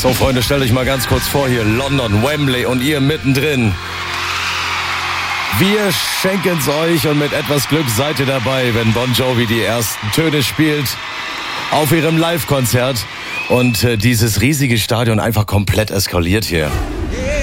So, Freunde, stellt euch mal ganz kurz vor, hier London, Wembley und ihr mittendrin. Wir schenken's euch und mit etwas Glück seid ihr dabei, wenn Bon Jovi die ersten Töne spielt auf ihrem Live-Konzert und dieses riesige Stadion einfach komplett eskaliert hier.